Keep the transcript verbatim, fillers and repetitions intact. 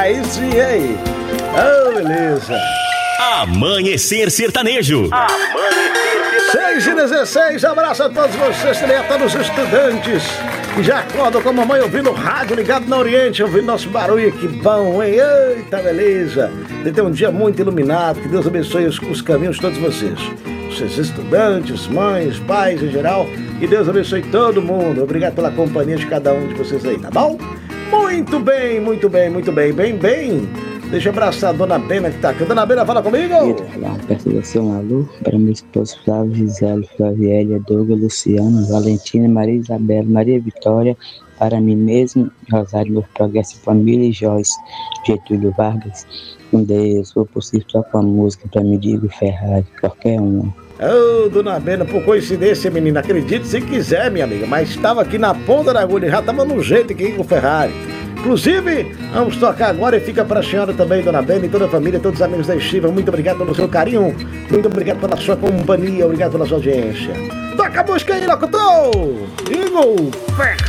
Aí sim, aí. Oh, beleza. Amanhecer Sertanejo. Amanhecer Sertanejo. seis e dezesseis, abraço a todos vocês, também a todos os estudantes que já acordam com a mamãe ouvindo o rádio ligado na Oriente, ouvindo nosso barulho, que bom, hein? Eita, beleza. De ter um dia muito iluminado, que Deus abençoe os, os caminhos de todos vocês. Vocês estudantes, mães, pais em geral, que Deus abençoe todo mundo. Obrigado pela companhia de cada um de vocês aí, tá bom? Muito bem, muito bem, muito bem, bem, bem. Deixa eu abraçar a Dona Bena que tá aqui. Dona Bena, fala comigo. Peço você um alô para meu esposo Flávio, Gisele, Flaviélia, Douglas, Luciano, Valentina, Maria Isabela, Maria Vitória, para mim mesmo, Rosário, meu Progresso Família e Joyce, Getúlio Vargas. Com Deus, for possível, toca uma música para me Diego Ferrari, qualquer uma. Ô, oh, Dona Bena, por coincidência, menina, acredite se quiser, minha amiga, mas estava aqui na ponta da agulha, já estava no jeito aqui com o Ferrari. Inclusive, vamos tocar agora e fica para a senhora também, Dona Bena, e toda a família, todos os amigos da Estiva. Muito obrigado pelo seu carinho, muito obrigado pela sua companhia, obrigado pela sua audiência. Toca a música aí, locutor! Diego Ferrari!